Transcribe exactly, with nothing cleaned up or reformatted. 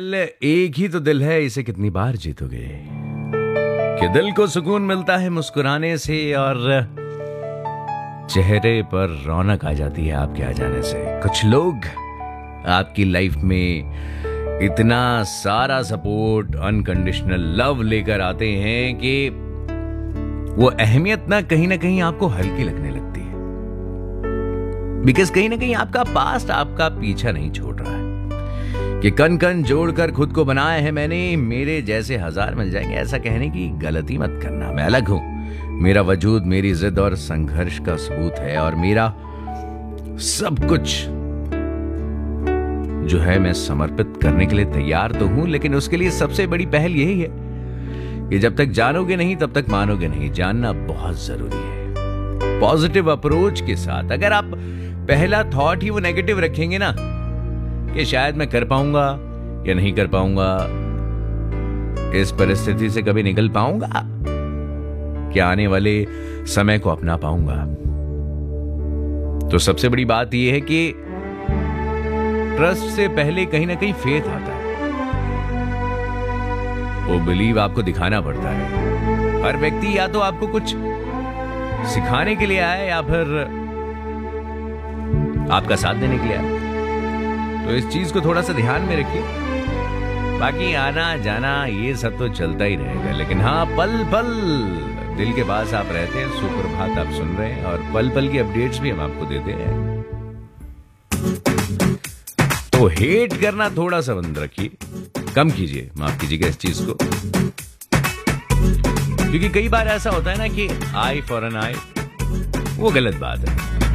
Well एक ही तो दिल है, इसे कितनी बार जीतोगे कि दिल को सुकून मिलता है मुस्कुराने से और चेहरे पर रौनक आ जाती है आपके आ जाने से। कुछ लोग आपकी लाइफ में इतना सारा सपोर्ट, अनकंडीशनल लव लेकर आते हैं कि वो अहमियत ना कहीं ना कहीं आपको हल्की लगने लगती है, बिकॉज कहीं ना कहीं आपका पास्ट आपका पीछा नहीं छोड़ रहा है कि कन कन जोड़कर खुद को बनाया है मैंने, मेरे जैसे हजार मिल जाएंगे। ऐसा कहने की गलती मत करना। मैं अलग हूं, मेरा वजूद मेरी जिद और संघर्ष का सबूत है और मेरा सब कुछ जो है मैं समर्पित करने के लिए तैयार तो हूं, लेकिन उसके लिए सबसे बड़ी पहल यही है कि जब तक जानोगे नहीं तब तक मानोगे नहीं। जानना बहुत जरूरी है। पॉजिटिव अप्रोच के साथ अगर आप पहला थॉट ही वो नेगेटिव रखेंगे ना कि शायद मैं कर पाऊंगा या नहीं कर पाऊंगा, इस परिस्थिति से कभी निकल पाऊंगा, क्या आने वाले समय को अपना पाऊंगा, तो सबसे बड़ी बात यह है कि ट्रस्ट से पहले कहीं ना कहीं फेथ आता है। वो बिलीव आपको दिखाना पड़ता है। हर व्यक्ति या तो आपको कुछ सिखाने के लिए आए या फिर आपका साथ देने के लिए आए, तो इस चीज को थोड़ा सा ध्यान में रखिए। बाकी आना जाना ये सब तो चलता ही रहेगा, लेकिन हाँ पल पल दिल के पास आप रहते हैं। सुप्रभात आप सुन रहे हैं और पल पल की अपडेट्स भी हम आपको देते हैं। तो हेट करना थोड़ा सा बंद रखिए, कम कीजिए, माफ कीजिएगा इस चीज को, क्योंकि कई बार ऐसा होता है ना कि आई फॉर एन आई, वो गलत बात है।